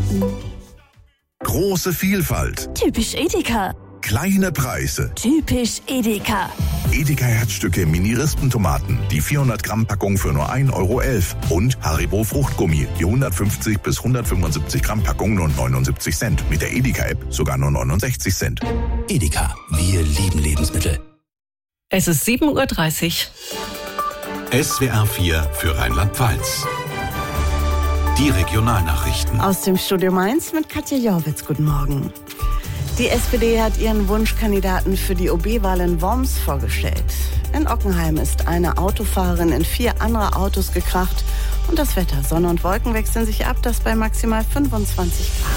Große Vielfalt. Typisch Edeka. Kleine Preise. Typisch Edeka. Edeka Herzstücke Mini-Rispentomaten, die 400 Gramm Packung für nur 1,11 € und Haribo Fruchtgummi, die 150 bis 175 Gramm Packung nur 79 Cent. Mit der Edeka-App sogar nur 69 Cent. Edeka, wir lieben Lebensmittel. Es ist 7:30 Uhr. SWR 4 für Rheinland-Pfalz. Die Regionalnachrichten. Aus dem Studio Mainz mit Katja Jorwitz. Guten Morgen. Die SPD hat ihren Wunschkandidaten für die OB-Wahl in Worms vorgestellt. In Ockenheim ist eine Autofahrerin in 4 andere Autos gekracht. Und das Wetter, Sonne und Wolken wechseln sich ab, das bei maximal 25 Grad.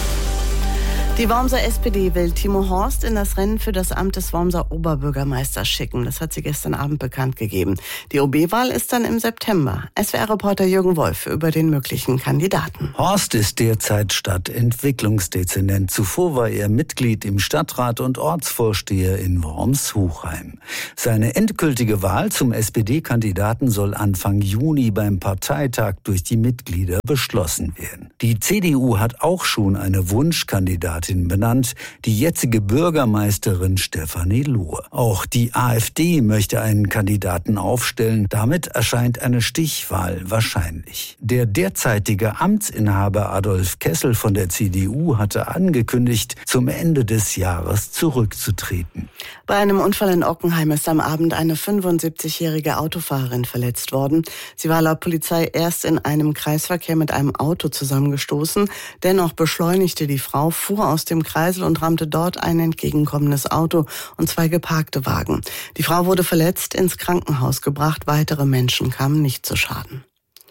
Die Wormser SPD will Timo Horst in das Rennen für das Amt des Wormser Oberbürgermeisters schicken. Das hat sie gestern Abend bekannt gegeben. Die OB-Wahl ist dann im September. SWR-Reporter Jürgen Wolf über den möglichen Kandidaten. Horst ist derzeit Stadtentwicklungsdezernent. Zuvor war er Mitglied im Stadtrat und Ortsvorsteher in Worms-Huchheim. Seine endgültige Wahl zum SPD-Kandidaten soll Anfang Juni beim Parteitag durch die Mitglieder beschlossen werden. Die CDU hat auch schon eine Wunschkandidatin benannt, die jetzige Bürgermeisterin Stefanie Lohr. Auch die AfD möchte einen Kandidaten aufstellen. Damit erscheint eine Stichwahl wahrscheinlich. Der derzeitige Amtsinhaber Adolf Kessel von der CDU hatte angekündigt, zum Ende des Jahres zurückzutreten. Bei einem Unfall in Ockenheim ist am Abend eine 75-jährige Autofahrerin verletzt worden. Sie war laut Polizei erst in einem Kreisverkehr mit einem Auto zusammengestoßen. Dennoch beschleunigte die Frau, fuhr aus dem Kreisel und rammte dort ein entgegenkommendes Auto und 2 geparkte Wagen. Die Frau wurde verletzt ins Krankenhaus gebracht. Weitere Menschen kamen nicht zu Schaden.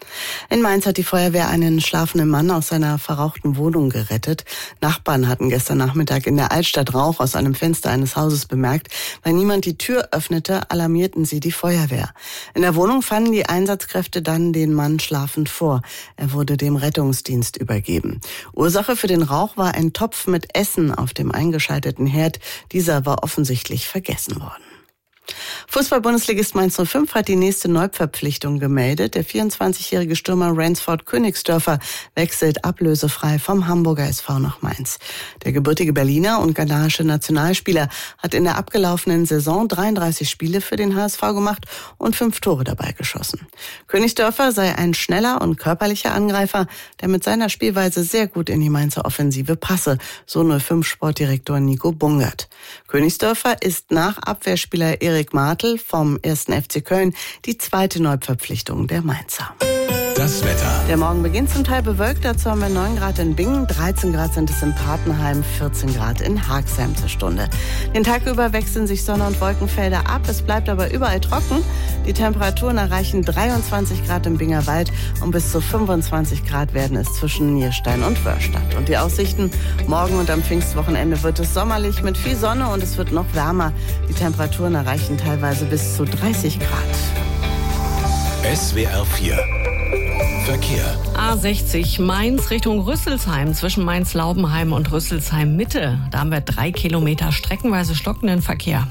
In Mainz hat die Feuerwehr einen schlafenden Mann aus seiner verrauchten Wohnung gerettet. Nachbarn hatten gestern Nachmittag in der Altstadt Rauch aus einem Fenster eines Hauses bemerkt. Weil niemand die Tür öffnete, alarmierten sie die Feuerwehr. In der Wohnung fanden die Einsatzkräfte dann den Mann schlafend vor. Er wurde dem Rettungsdienst übergeben. Ursache für den Rauch war ein Topf mit Essen auf dem eingeschalteten Herd. Dieser war offensichtlich vergessen worden. Fußball-Bundesligist Mainz 05 hat die nächste Neuverpflichtung gemeldet. Der 24-jährige Stürmer Ransford Königsdörfer wechselt ablösefrei vom Hamburger SV nach Mainz. Der gebürtige Berliner und ghanaische Nationalspieler hat in der abgelaufenen Saison 33 Spiele für den HSV gemacht und 5 Tore dabei geschossen. Königsdörfer sei ein schneller und körperlicher Angreifer, der mit seiner Spielweise sehr gut in die Mainzer Offensive passe, so 05-Sportdirektor Nico Bungert. Königsdörfer ist nach Abwehrspieler Erik Martel vom 1. FC Köln die zweite Neuverpflichtung der Mainzer. Das Wetter. Der Morgen beginnt zum Teil bewölkt, dazu haben wir 9 Grad in Bingen, 13 Grad sind es in Papenheim, 14 Grad in Haagsheim zur Stunde. Den Tag über wechseln sich Sonne- und Wolkenfelder ab, es bleibt aber überall trocken. Die Temperaturen erreichen 23 Grad im Bingerwald und bis zu 25 Grad werden es zwischen Nierstein und Wörstadt. Und die Aussichten, morgen und am Pfingstwochenende wird es sommerlich mit viel Sonne und es wird noch wärmer. Die Temperaturen erreichen teilweise bis zu 30 Grad. SWR 4 Verkehr. A60 Mainz Richtung Rüsselsheim zwischen Mainz-Laubenheim und Rüsselsheim-Mitte. Da haben wir 3 Kilometer streckenweise stockenden Verkehr.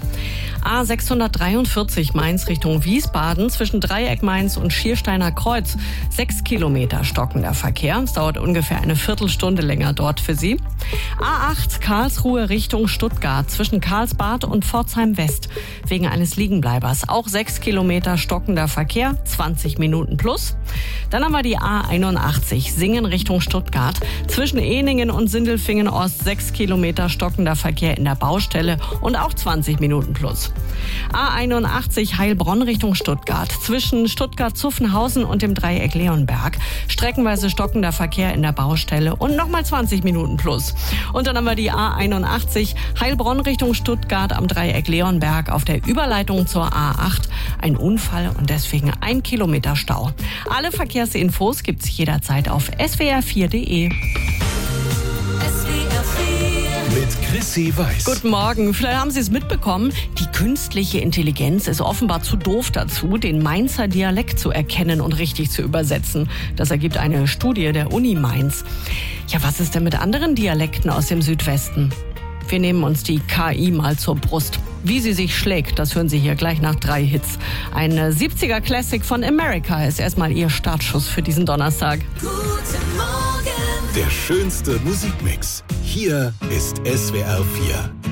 A643 Mainz Richtung Wiesbaden zwischen Dreieck Mainz und Schiersteiner Kreuz. 6 Kilometer stockender Verkehr. Es dauert ungefähr eine Viertelstunde länger dort für Sie. A8 Karlsruhe Richtung Stuttgart zwischen Karlsbad und Pforzheim West. Wegen eines Liegenbleibers. Auch 6 Kilometer stockender Verkehr. 20 Minuten plus. Dann haben wir die A81 Singen Richtung Stuttgart. Zwischen Ehningen und Sindelfingen Ost 6 Kilometer stockender Verkehr in der Baustelle und auch 20 Minuten plus. A81 Heilbronn Richtung Stuttgart. Zwischen Stuttgart-Zuffenhausen und dem Dreieck Leonberg. Streckenweise stockender Verkehr in der Baustelle und nochmal 20 Minuten plus. Und dann haben wir die A81 Heilbronn Richtung Stuttgart am Dreieck Leonberg auf der Überleitung zur A8. Ein Unfall und deswegen 1 Kilometer Stau. Alle Verkehrsinfos gibt's jederzeit auf swr4.de. Mit Chrissy Weiß. Guten Morgen. Vielleicht haben Sie es mitbekommen. Die künstliche Intelligenz ist offenbar zu doof dazu, den Mainzer Dialekt zu erkennen und richtig zu übersetzen. Das ergibt eine Studie der Uni Mainz. Ja, was ist denn mit anderen Dialekten aus dem Südwesten? Wir nehmen uns die KI mal zur Brust. Wie sie sich schlägt, das hören Sie hier gleich nach 3 Hits. Ein 70er Classic von America ist erstmal Ihr Startschuss für diesen Donnerstag. Guten Morgen Der schönste Musikmix. Hier ist SWR 4.